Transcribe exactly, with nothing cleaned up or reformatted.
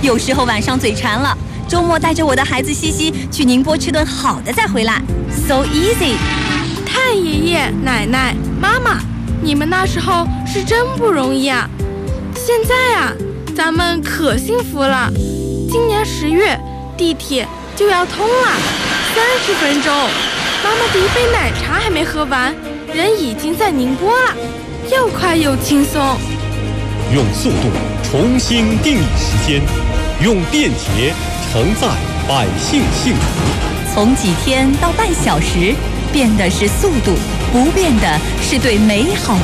有时候晚上嘴馋了，周末带着我的孩子西西去宁波吃顿好的再回来 ，so easy。 太爷爷、奶奶、妈妈，你们那时候是真不容易啊！现在啊，咱们可幸福了。今年十月，地铁就要通了，三十分钟，妈妈的一杯奶茶还没喝完，人已经在宁波了，又快又轻松。 用速度重新定义时间，用便捷承载百姓幸福。 从几天到半小时，变的是速度，不变的是对美好